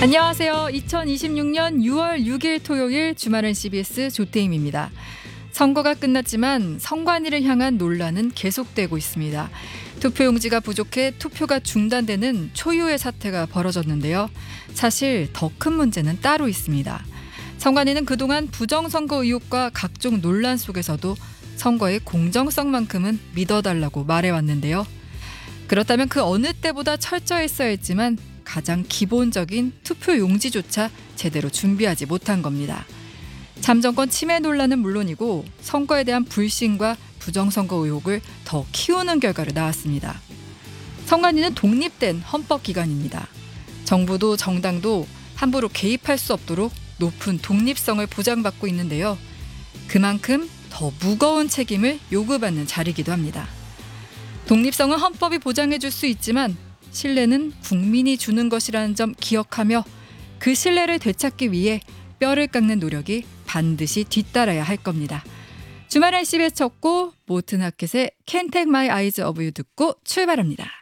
안녕하세요. 2026년 6월 6일 토요일 주말은 CBS 조태임입니다. 선거가 끝났지만 선관위를 향한 논란은 계속되고 있습니다. 투표용지가 부족해 투표가 중단되는 초유의 사태가 벌어졌는데요. 사실 더 큰 문제는 따로 있습니다. 선관위는 그동안 부정선거 의혹과 각종 논란 속에서도 선거의 공정성만큼은 믿어달라고 말해왔는데요. 그렇다면 그 어느 때보다 철저했어야 했지만 가장 기본적인 투표용지조차 제대로 준비하지 못한 겁니다. 참정권 침해 논란은 물론이고 선거에 대한 불신과 부정선거 의혹을 더 키우는 결과로 나왔습니다. 선관위는 독립된 헌법기관입니다. 정부도 정당도 함부로 개입할 수 없도록 높은 독립성을 보장받고 있는데요. 그만큼 더 무거운 책임을 요구받는 자리이기도 합니다. 독립성은 헌법이 보장해줄 수 있지만 신뢰는 국민이 주는 것이라는 점 기억하며 그 신뢰를 되찾기 위해 뼈를 깎는 노력이 반드시 뒤따라야 할 겁니다. 주말엔 CBS 첫 곡 모튼 하켓의 Can't Take My Eyes Off You 듣고 출발합니다.